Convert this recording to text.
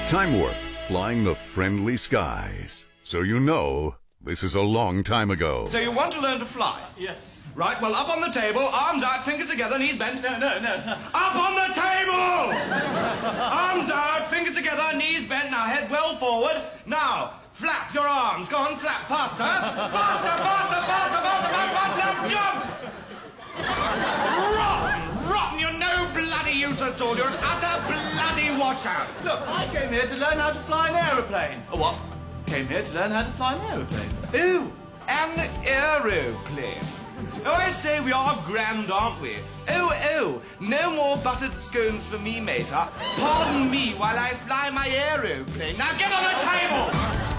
Time Warp, flying the friendly skies. So you know, this is a long time ago. So you want to learn to fly? Yes. Right, well, up on the table, arms out, fingers together, knees bent. No. Up on the table! Arms out, fingers together, knees bent. Now, head well forward. Now, flap your arms. Go on, flap faster. Faster. Now jump! Rotten, you're no bloody use at all. You're an utter bloody washout. Look, I came here to learn how to fly an aeroplane. A what? Came here to learn how to fly an aeroplane. Ooh, an aeroplane. Oh, I say, we are grand, aren't we? Oh, no more buttered scones for me, mater. Pardon me while I fly my aeroplane. Now get on the table!